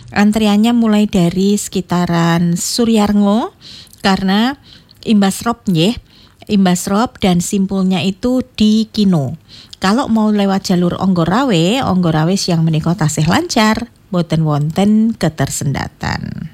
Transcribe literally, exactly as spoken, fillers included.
Antriannya mulai dari sekitaran Suryarngo karena imbas rob nggih, imbas rob dan simpulnya itu di Kino. Kalau mau lewat jalur Onggor Rawe, Onggor Rawe siang menika tasih lancar, boten wonten ketersendatan.